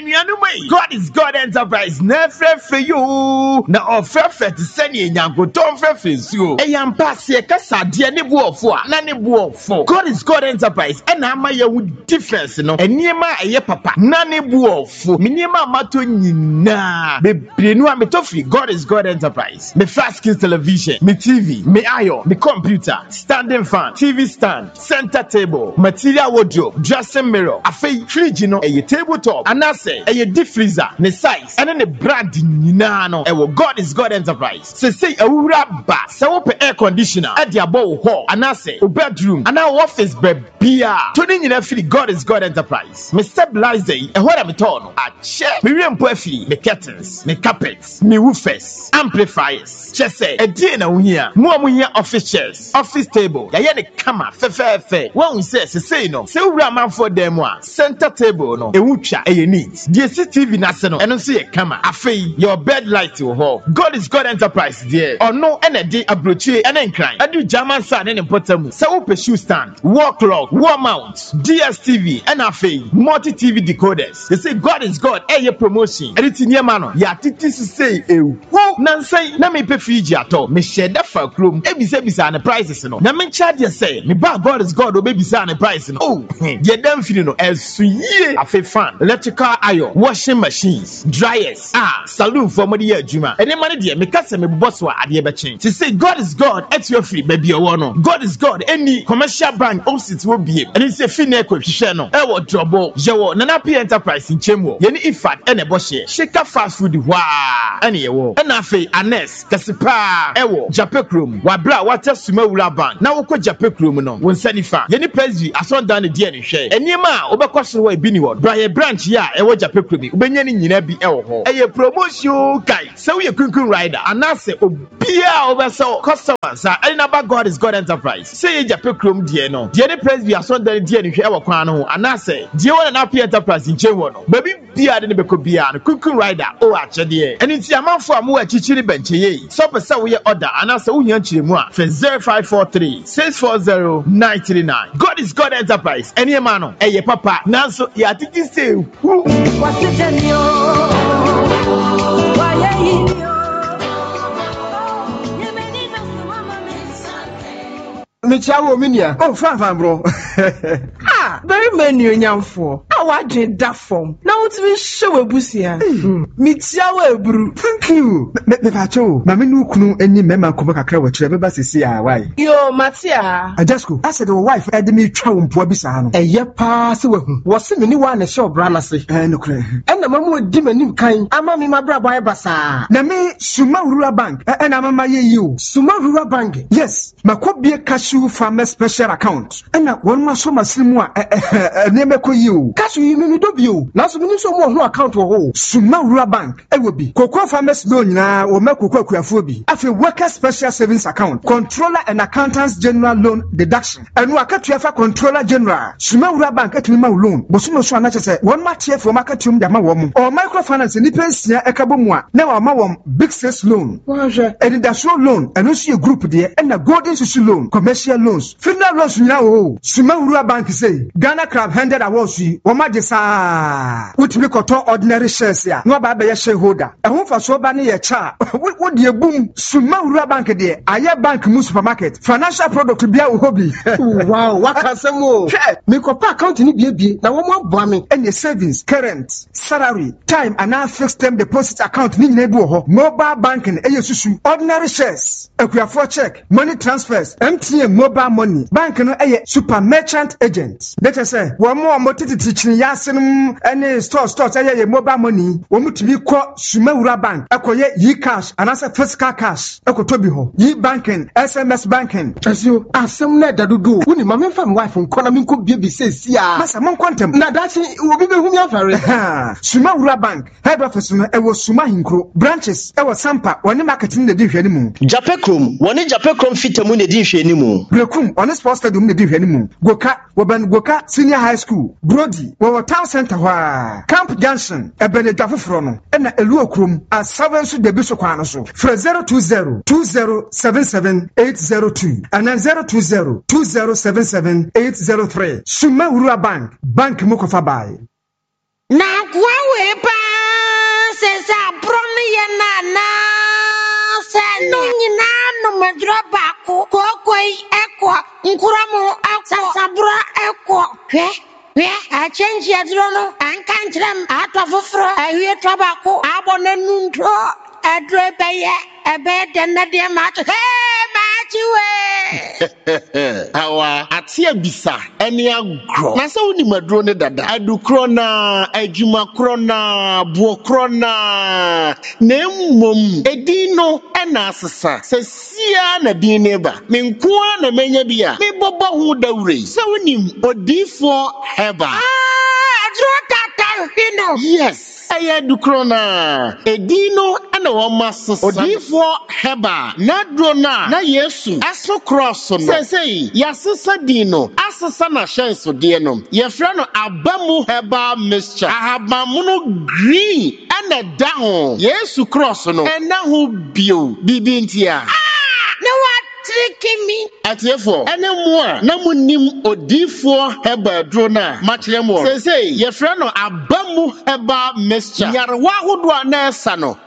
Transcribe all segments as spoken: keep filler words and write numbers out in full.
enuanumai God is God Enterprise na frefre you na ofrefre te sene nyankoton frefre suo eyam pass ye kasa de ne buofo a na ne buofo God is God Enterprise ena ama ye hu difference no eniema eye papa na ne buofo miniema amato nyina bebre nu a metofri God is God Enterprise me flat screen television me T V me iron me computer standing fan T V stand center table material wardrobe dressing mirror afei fridge no eye tabletop anase eye deep freezer ne size ene ne brand nyina no ewo God is God Enterprise se say awura ba se wo pe air conditioner e de abo wo ho anase o bedroom ana office bebia to ni nyina firi God is God Enterprise me stabilize e ho na me to no a che me wiem po afiri me curtains me carpets me woofers amplifiers che say e die na wo hia mo mo hia office chairs office table ya ye ne kama fe fe fe won say se say no se wura man for dem a center table no e wutwa e neat die C C T V na se no eno so ye kama afei your bed light wo ho God is God Enterprise there ono ene de abrochie ene nkran adu German sand ene potamu se wo pe shoe stand wall clock wall mount D S T V ene afei multi T V decoders they say God is God e ye promotion editing ye man no ya titi say ewu na nsai na me pe fridge ato me share da fa krom e bisa bisa na prices no na me charge ye say me ba God is God o be bisa na price no oh ye dem fini no esuye afei fan electrical iron washing machines dryers ah saloon for modi adwuma ene mane de me kase me boss wa ade be chen to say God is God at your free baby o no God is God any commercial bank opposite wo bie ene say fini ekwehwe no e wo drobo je wo nana P Enterprise nchemwo ye ni ifat ene bo she shika fast food wa ene ye wo ena afei anes kasepa e wo japekrom wa bra wata sumawura bank na wo ko japekrom no won sani fa ye ni president asondan de de ne hwe enima obekwaso wa bi ni wo bra ye branch ya e wo japekrom ubenya ni nyina bi e wo ho eye promotion kai se wo ye kunkun rider anase obia obeso customers a ena ba God is God Enterprise se ye japekrom de no de ne president asondan de ne hwe e wo kwan no anase de wo na P Enterprise nche wo no baby bia de ne beko bia no kunkun rider o a chede eni ti amanfo amu achichiri benche ye so pese wo ye order anase wo hia chiremu a zero five four three six four zero nine three nine God is God Enterprise eni ma no eye papa nanso ya titi say who what you tell you why you me chawo minia oh fan fan bro ah very many onyamfo ah wadwe da form na wotimi hwe webusia me chawo ebru thank you me me pacho ma me nu kunu eni mema komo kakra wa kire beba sisi a why yo matia ajasko I said the wife ede me twa wompo bisa no eye pa se wahu wo se me ni wa na show bra na se eh no kure en na mamu di manim kan ama me mabra boy basa na me Suma Rural Bank eh na mama ye you Suma Rural Bank yes makobie cashew farmer special account and na one ma so maslimu a ne meko you cashew yi me do bio na so me so mo ho account wo ho Suma Rural Bank e wo bi cocoa farmers loan na wo mekoko akuafo bi afi worker special savings account controller and accountants general loan deduction and wo akatua fa controller general Suma Rural Bank atumi ma loan bo so no so na chese one ma tie for marketum da ma wo mo o microfinance ni pensia e ka bo mu a na wa ma wo big six loan wa je education loan and also a group there and na golden social loan commercial loans funeral loans nyina wo Suma Rural Bank say Ghana Club one hundred awards yi wo ma je sa utimi koto ordinary shares ya no ba ba ye shareholder e ho fa so ba ne ye cha wo de bum Suma Rural Bank de aye bank mu supermarket financial product bia wo hobi wow wakasemo me ko pa account ni bia bia na wo mo aboa me any savings current salary time and now fixed term deposit account ni nyina bi wo ho mobile banking e ye susu ordinary shares akuafo check money transfers M T N mobile money bank no eye super merchant agent let us say wo mo mo tititi chini yasenum any store store eye mobile money wo mutumi ko Suma Rural Bank ekoye yi cash anasa physical cash ekotobi ho yi banking S M S banking asio asem na dadudu woni ma me fam wife nko na me nko bie sesi a masa mon kontem na dachi obi be hu mi afare Suma Rural Bank head office no ewo Suma Hinkro branches ewo Sampa woni marketing na di hwani mu Japekrom woni Japekrom fitamu na di hwani mu Brekum on sports stadium na di hwani mu Goka woban Goka senior high school Brody wo town center hwa Camp Junction ebene dafofro no na elu okrom asaben so debi so kwa no so for zero two zero two zero seven seven eight zero two and zero two zero two zero seven seven eight zero three Suma Rural Bank bank mo ko fa bai na kwa we yana na se no nyina no medro baako kokoi eko nkuramu akwa sabra eko hwe hwe a change adro no anka ntrem atofofro awie tobako abonanu ntro adro beye ebe denade ma to hey machiwe awa atia bisa eni agro na se woni madro ne dada adukro na adwuma kro na buo kro na na mmom edino ena asesa se sia na din ne ba menkoa na menya bia me bobo ho dawre se woni odifo heba ah adro tata hino yes aya dukrona edino ana wo masesa odifo heba na drona na yesu aso cross no sesei yasesa dino asesa na shenso de no ye fra no abamu heba mixture ahabamu no green ana da ho yesu cross no ena ho bio bibintia ah no what tricky me atiefo ene mo a na munim odifo heba drona machere mo sesei ye fra no abamu heba mixture yarwa hodo na esa no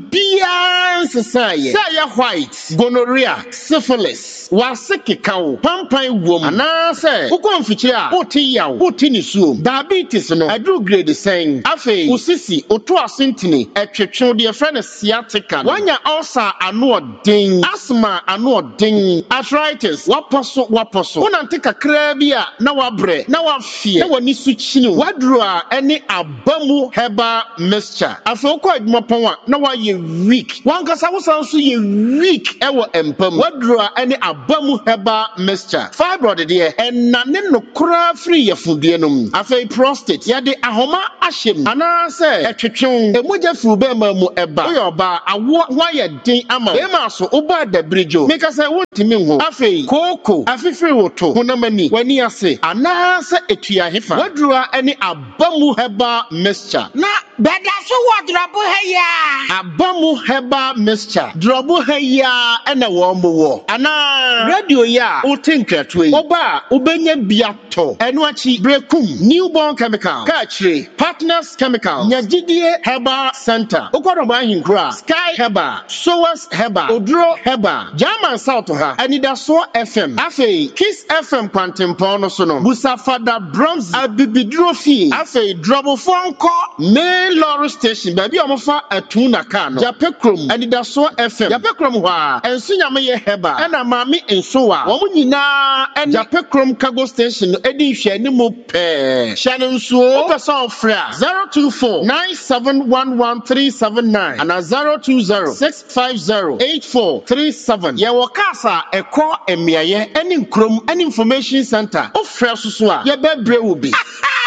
bibia nsesaye say white gonorrhea syphilis wasekekawo pampan wom ana say ukonfiche a oti yawo oti ni suom diabetes no adu grade sen afei usisi oto asentini etwetwe de friend sciatica wanya ulcer ano odin asthma ano odin arthritis waposo waposo unante kakra bi a na wabre na wafie na wani suchini wadru a ene abamu heba mixture afei ukọ adwumapon a na waye weak wankasa wosanso ye weak ewo empam wadru a ene abamu heba mixture fibroid de enane no kura free yefudie nom afei prostate ya de ahoma ahyem ana se etwetwe emoja fuba ma mu eba oyoba awo waye den ama e ma so oba da bridge make say wotimi ho afei koko afifiri woto honamani wani ase ana se etua hefa wadru a ene abamu heba mixture na beda so wodrobo heya abamu heba mixture drobo heya ene wo mbo ana radio ya otinkratwe oba obenya biato eno achi brekum newborn chemical kachire partners chemical nyagidie heba center okodoba ahinkura sky heba sowas heba odro heba german south ha anidaso fm afei kiss fm kwantempon no so no busafada bronze abibidrofi afei drobo fonko main lorry station baby omofa atuna ka no japekrom anidaso fm japekrom ho a ensunyame ye heba ena mami ensoa wo nyina en japekrom cargo station edi hwe ni mu pe hye nso person fra zero two four nine seven one one three seven nine and zero two zero six five zero eight four three seven ye wo kasa eko emiaye eni nkrom eni information center o fra susu a ye bebre wo bi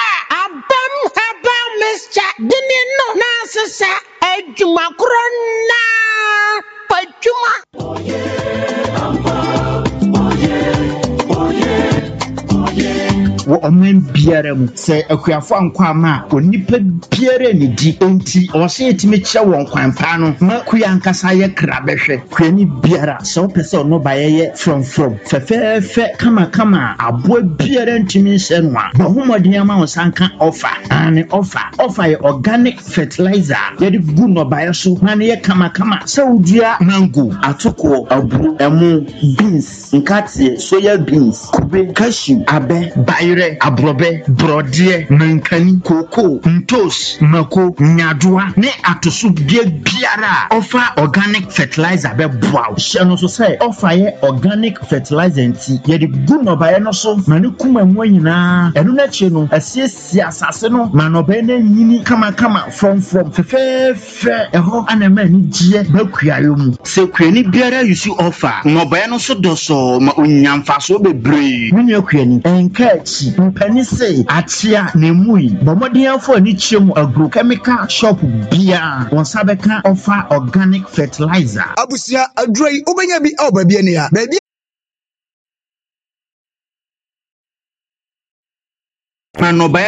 abam haba mixture dini no na sesa adwuma krona padwuma oye amba oye oye wo omen biara mu se akuafo ankwa ma onipa biara ne di enti o se etime kye won kwan pa no ma kuya nkasa ye kra behwe kwani biara so pese no ba ye from from fefefe kama kama abo biara ntimi hye no a bohomodin ama wo sanka offer and offer offer ye organic fertilizer ye di gu no ba ye so na ye kama kama saudua mango atoko aburu emu beans nkate soya beans kube cashew abe bayre abrobe brodie mankani koko ntos mako nyadoa ne atoso bia biara offer organic fertilizer be boa hye no so say offer ye organic fertilizer nti ye di gu no ba ye no so mane kuma mu nyina eno na che no asiesia asase no manobe na nyini kama kama from from fefefe eho anama ni gie bakuayo mu se kwani biara yusu offer no ba ye no so doso ma onyamfa so bebre mini akuani enka chi mpani se atia nemui bomodianfo ani chiemu agrochemical shop bia won sabeka offer organic fertilizer abusia adroi ubenya bi oba bia ne ya baby manoba